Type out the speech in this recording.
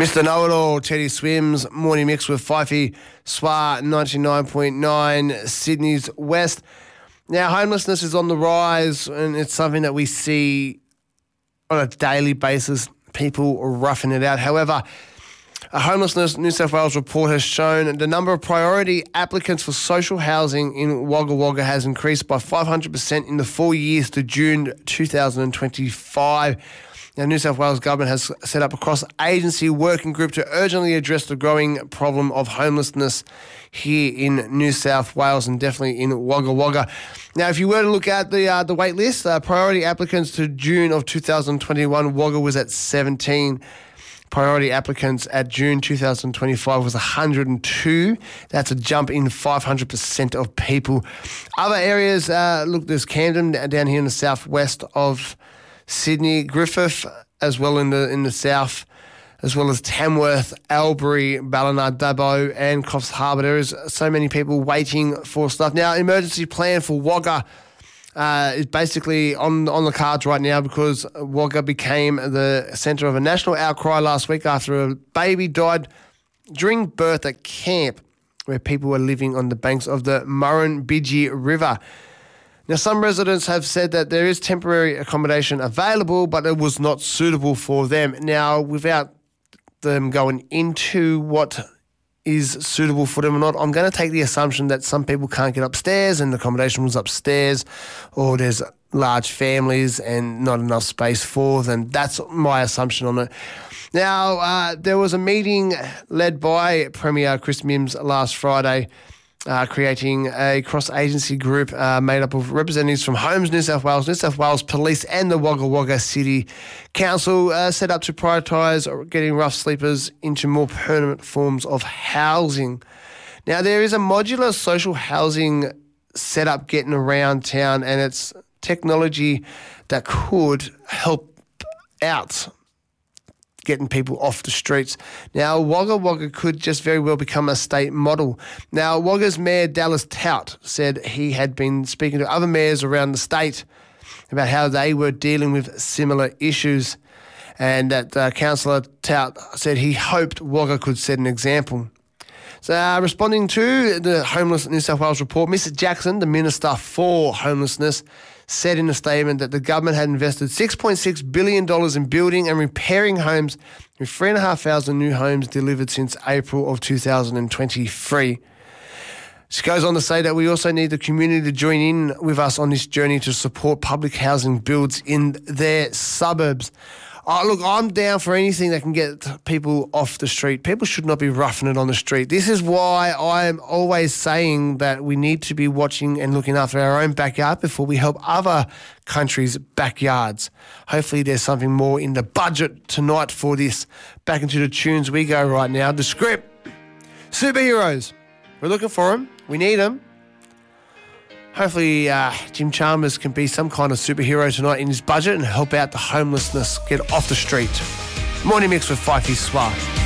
Mr. Know-It-All, Teddy Swims, morning mix with Fifey, SWA 99.9, Sydney's West. Now, homelessness is on the rise, and it's something that we see on a daily basis, people roughing it out. However, a Homelessness New South Wales report has shown the number of priority applicants for social housing in Wagga Wagga has increased by 500% in the 4 years to June 2025. Now, New South Wales Government has set up a cross-agency working group to urgently address the growing problem of homelessness here in New South Wales and definitely in Wagga Wagga. Now, if you were to look at the wait list, priority applicants to June of 2021, Wagga was at 17. Priority applicants at June 2025 was 102. That's a jump in 500% of people. Other areas, look, there's Camden down here in the southwest of Sydney, Griffith as well in the south, as well as Tamworth, Albury, Ballina, Dubbo and Coffs Harbour. There is so many people waiting for stuff. Now, emergency plan for Wagga is basically on the cards right now because Wagga became the centre of a national outcry last week after a baby died during birth at camp where people were living on the banks of the Murrumbidgee River. Now, some residents have said that there is temporary accommodation available, but it was not suitable for them. Now, without them going into what is suitable for them or not, I'm going to take the assumption that some people can't get upstairs and the accommodation was upstairs, or there's large families and not enough space for them. That's my assumption on it. Now, there was a meeting led by Premier Chris Mims last Friday, creating a cross-agency group made up of representatives from Homes New South Wales Police and the Wagga Wagga City Council, set up to prioritise getting rough sleepers into more permanent forms of housing. Now, there is a modular social housing setup getting around town, and it's technology that could help out getting people off the streets. Now, Wagga Wagga could just very well become a state model. Now, Wagga's Mayor Dallas Tout said he had been speaking to other mayors around the state about how they were dealing with similar issues, and that Councillor Tout said he hoped Wagga could set an example. So, responding to the Homeless New South Wales report, Mr Jackson, the Minister for Homelessness, said in a statement that the government had invested $6.6 billion in building and repairing homes, with 3,500 new homes delivered since April of 2023. She goes on to say that we also need the community to join in with us on this journey to support public housing builds in their suburbs. Look, I'm down for anything that can get people off the street. People should not be roughing it on the street. This is why I'm always saying that we need to be watching and looking after our own backyard before we help other countries' backyards. Hopefully there's something more in the budget tonight for this. Back into the tunes we go right now. The script, superheroes. We're looking for them. We need them. Hopefully Jim Chalmers can be some kind of superhero tonight in his budget and help out the homelessness, get off the street. Morning mix with Fifey SWA.